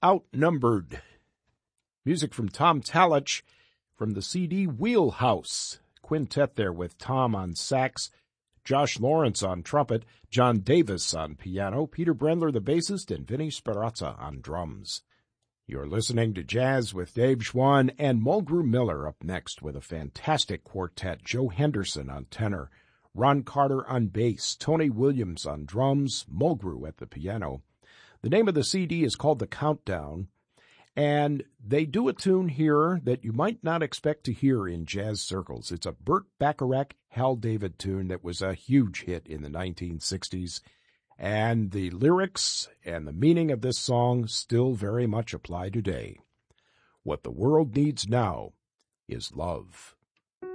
Outnumbered. Music from Tom Talich from the CD Wheelhouse. Quintet there with Tom on sax, Josh Lawrence on trumpet, John Davis on piano, Peter Brendler the bassist, and Vinny Sperazza on drums. You're listening to Jazz with Dave Schwann, and Mulgrew Miller up next with a fantastic quartet. Joe Henderson on tenor, Ron Carter on bass, Tony Williams on drums, Mulgrew at the piano. The name of the CD is called The Countdown, and they do a tune here that you might not expect to hear in jazz circles. It's a Burt Bacharach, Hal David tune that was a huge hit in the 1960s. And the lyrics and the meaning of this song still very much apply today. What the world needs now is love.